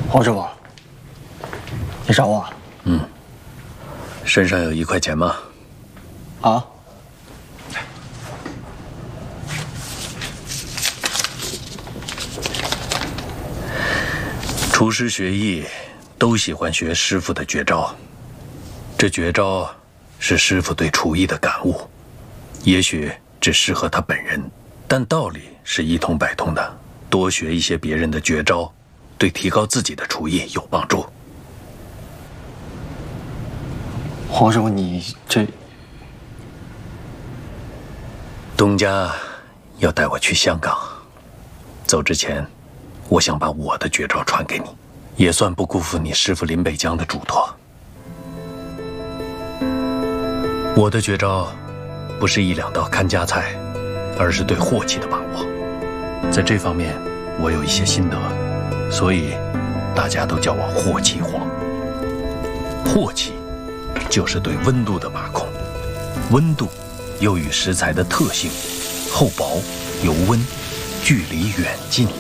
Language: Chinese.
黄师傅，你找我？ 身上有1块钱吗？ 啊？ 厨师学艺都喜欢学师傅的绝招，这绝招是师傅对厨艺的感悟，也许只适合他本人，但道理是一通百通的。多学一些别人的绝招，对提高自己的厨艺有帮助。 黄师傅，你这…… 东家要带我去香港，走之前，我想把我的绝招传给你，也算不辜负你师傅林北江的嘱托。我的绝招不是1、2道看家菜，而是对祸气的把握。在这方面，我有一些心得，所以大家都叫我祸气皇。祸气就是对温度的把控，温度又与食材的特性厚薄、油温、距离远近